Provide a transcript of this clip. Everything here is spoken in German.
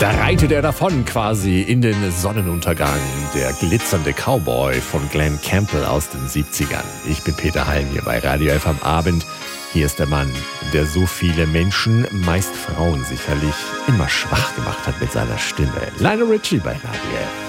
Da reitet er davon quasi in den Sonnenuntergang. Der glitzernde Cowboy von Glenn Campbell aus den 70ern. Ich bin Peter Halm hier bei Radio F am Abend. Hier ist der Mann, der so viele Menschen, meist Frauen sicherlich, immer schwach gemacht hat mit seiner Stimme. Lionel Richie bei Radio F.